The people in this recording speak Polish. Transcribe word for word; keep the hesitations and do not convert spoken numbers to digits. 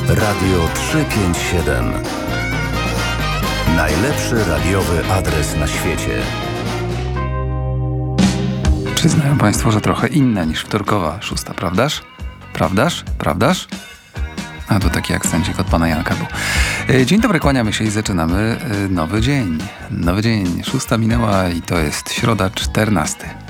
Radio trzysta pięćdziesiąt siedem. Najlepszy radiowy adres na świecie. Przyznają Państwo, że trochę inna niż wtorkowa szósta, prawdaż? Prawdaż? Prawdaż? A to taki akcencik od pana Janka był. Dzień dobry, kłaniamy się i zaczynamy nowy dzień. Nowy dzień. Szósta minęła i to jest środa czternasta.